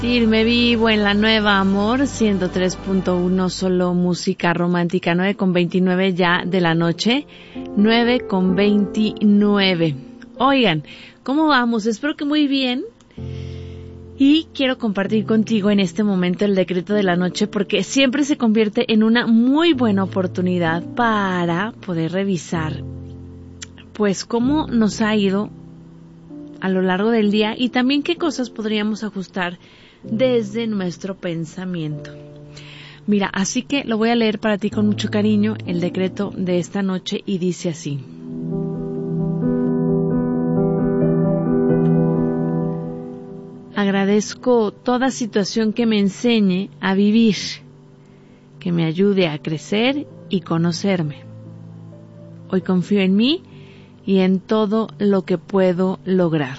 Me vivo en la nueva Amor 103.1, solo música romántica. 9:29 ya de la noche, 9:29. Oigan, ¿cómo vamos? Espero que muy bien. Y quiero compartir contigo en este momento el decreto de la noche, porque siempre se convierte en una muy buena oportunidad para poder revisar pues cómo nos ha ido a lo largo del día y también qué cosas podríamos ajustar desde nuestro pensamiento. Mira, así que lo voy a leer para ti con mucho cariño, el decreto de esta noche, y dice así: agradezco toda situación que me enseñe a vivir, que me ayude a crecer y conocerme. Hoy confío en mí y en todo lo que puedo lograr.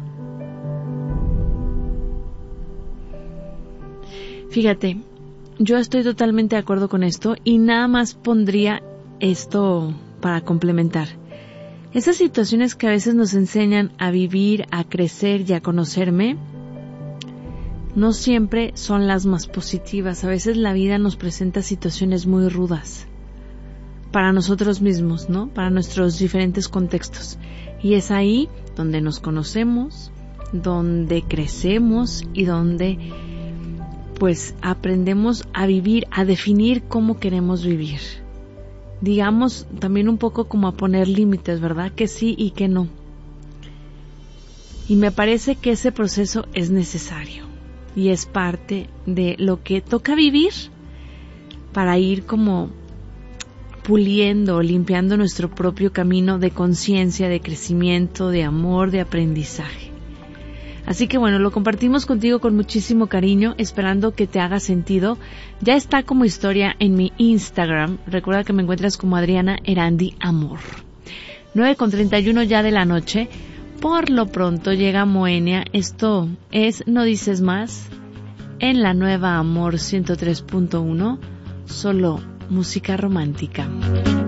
Fíjate, yo estoy totalmente de acuerdo con esto y nada más pondría esto para complementar. Esas situaciones que a veces nos enseñan a vivir, a crecer y a conocerme, no siempre son las más positivas. A veces la vida nos presenta situaciones muy rudas para nosotros mismos, ¿no? Para nuestros diferentes contextos. Y es ahí donde nos conocemos, donde crecemos y donde pues aprendemos a vivir, a definir cómo queremos vivir. Digamos también un poco como a poner límites, ¿verdad? Que sí y que no. Y me parece que ese proceso es necesario y es parte de lo que toca vivir para ir como puliendo, limpiando nuestro propio camino de conciencia, de crecimiento, de amor, de aprendizaje. Así que bueno, lo compartimos contigo con muchísimo cariño, esperando que te haga sentido. Ya está como historia en mi Instagram. Recuerda que me encuentras como Adriana Erandi Amor. 9:31 ya de la noche. Por lo pronto llega Moenia. Esto es No Dices Más en la nueva Amor 103.1, solo música romántica.